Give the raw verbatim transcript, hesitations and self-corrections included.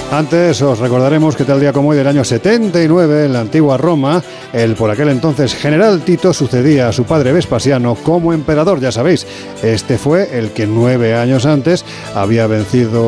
Antes os recordaremos que tal día como hoy del año setenta y nueve, en la antigua Roma, el por aquel entonces general Tito sucedía a su padre Vespasiano como emperador, ya sabéis. Este fue el que nueve años antes había vencido